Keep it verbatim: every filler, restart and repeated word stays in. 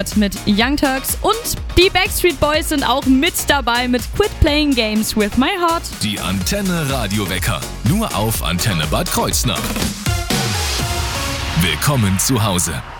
Heart mit Young Turks und die Backstreet Boys sind auch mit dabei mit Quit Playing Games with My Heart. Die Antenne Radiowecker, nur auf Antenne Bad Kreuznach. Willkommen zu Hause.